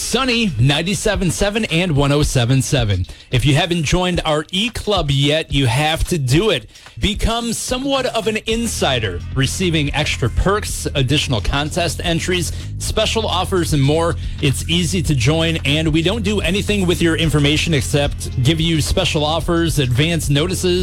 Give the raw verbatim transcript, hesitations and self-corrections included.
Sunny, ninety-seven point seven and one oh seven point seven. If you haven't joined our e-club yet, you have to do it. Become somewhat of an insider, receiving extra perks, additional contest entries, special offers, and more. It's easy to join, and we don't do anything with your information except give you special offers, advance notices,